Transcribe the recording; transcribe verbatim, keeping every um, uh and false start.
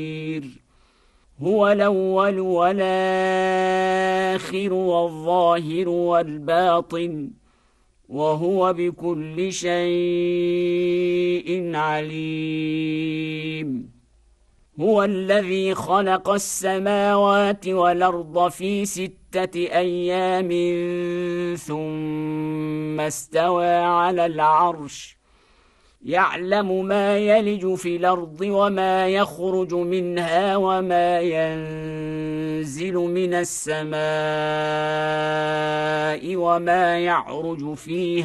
هو الأول والآخر والظاهر والباطن وهو بكل شيء عليم. هو الذي خلق السماوات والأرض في ستة أيام ثم استوى على العرش يعلم ما يلج في الأرض وما يخرج منها وما ينزل من السماء وما يعرج فيها